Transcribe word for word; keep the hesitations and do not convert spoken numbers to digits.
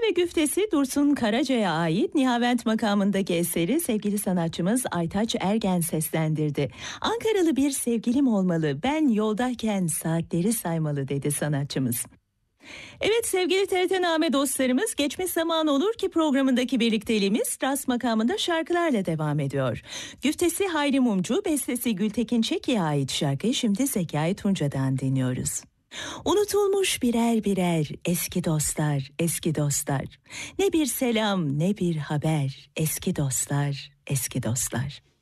ve Güftesi Dursun Karaca'ya ait Nihavent makamındaki eseri sevgili sanatçımız Aytaç Ergen seslendirdi. Ankaralı bir sevgilim olmalı, ben yoldayken saatleri saymalı dedi sanatçımız. Evet sevgili T R T-Name dostlarımız, geçmiş zaman olur ki programındaki birlikteliğimiz Rast makamında şarkılarla devam ediyor. Güftesi Hayri Mumcu, bestesi Gültekin Çeki'ye ait şarkıyı şimdi Zekai Tunca'dan dinliyoruz. Unutulmuş birer birer eski dostlar, eski dostlar. Ne bir selam ne bir haber, eski dostlar, eski dostlar.